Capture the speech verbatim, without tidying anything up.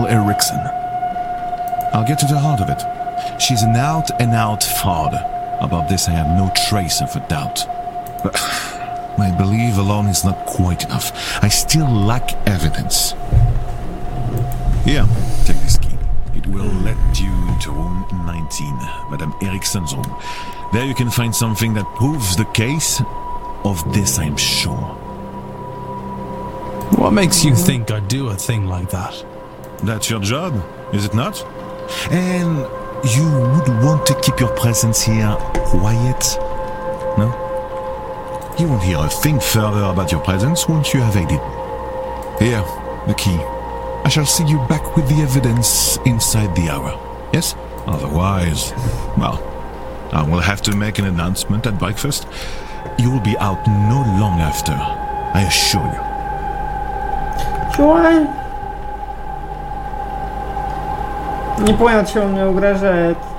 Michelle Erickson. I'll get to the heart of it. She's an out-and-out fraud. About this I have no trace of a doubt. But my belief alone is not quite enough. I still lack evidence. Here, take this key. It will let you into room nineteen, Madame Erickson's room. There you can find something that proves the case. Of this I'm sure. What makes you think I'd do a thing like that? That's your job, is it not? And you would want to keep your presence here quiet, no? You won't hear a thing further about your presence once you have aided. Here, the key. I shall see you back with the evidence inside the hour, yes? Otherwise, well, I will have to make an announcement at breakfast. You will be out no long after, I assure you. Чего? Не понял, что он мне угрожает.